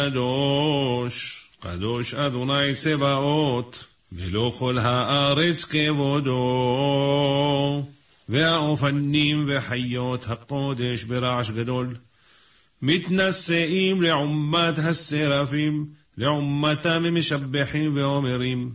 קדוש, קדוש אדוני צבאות, ולא כל הארץ כבודו. והאופנים וחיות הקודש ברעש גדול, מתנשאים לעומת הסרפים, לעומתם משבחים ואומרים,